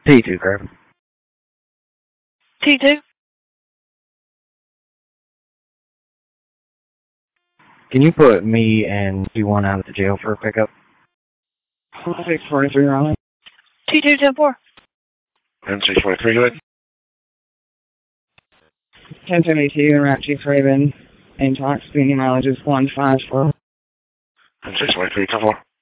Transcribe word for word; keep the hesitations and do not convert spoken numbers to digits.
T two, Craven. T two? Can you put me and T one out of the jail for a pickup? six forty-three, Raleigh. T two ten four. And six forty-three, go ahead. ten seventy-two, Route Chief Raven. Intox, speeding mileage is one five four. And six forty-three, ten four.